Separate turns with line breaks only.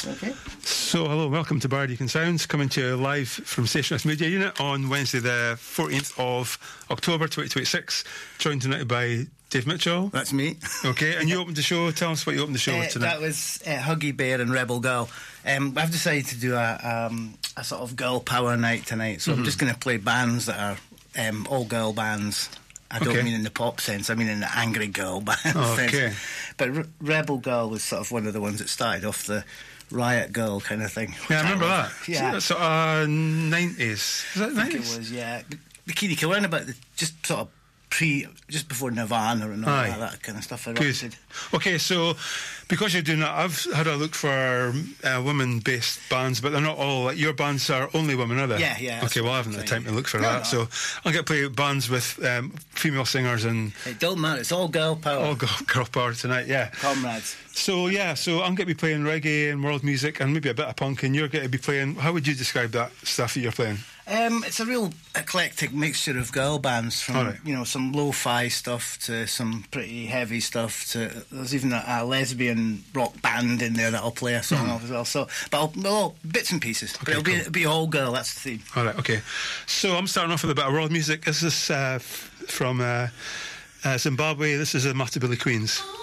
Okay.
So, hello, welcome to Bardican Sounds, coming to you live from Stationist Media Unit on Wednesday the 14th of October 2026, joined tonight by Dave Mitchell.
That's me.
Okay, and you opened the show. Tell us what you opened the show with tonight.
That was Huggy Bear and Rebel Girl. I've decided to do a sort of girl power night tonight, so I'm just going to play bands that are all girl bands. I don't mean in the pop sense, I mean in the angry girl band sense. But Rebel Girl was sort of one of the ones that started off the Riot Girl kind of thing.
Yeah, I remember that.
Yeah.
That's sort of 90s. Is that 90s?
I think it was, yeah. Bikini Kill, around about just sort of just before Nirvana and all that kind of stuff.
Good. Okay, so because you're doing that, I've had a look for women-based bands, but they're not all. Like, your bands are only women, are they?
Yeah.
Okay, well, I haven't had time to look for that, so I'll get to play bands with female singers and.
It don't matter. It's all girl power.
All girl power tonight. Yeah,
comrades.
So I'm going to be playing reggae and world music and maybe a bit of punk, and you're going to be playing. How would you describe that stuff that you're playing?
It's a real eclectic mixture of girl bands, from some lo-fi stuff to some pretty heavy stuff to there's even a lesbian rock band in there that'll play a song of as well. So, but bits and pieces.
Okay,
but it'll be all girl. That's the theme.
All right. Okay. So I'm starting off with a bit of world music. This is from Zimbabwe. This is the Matabele Queens.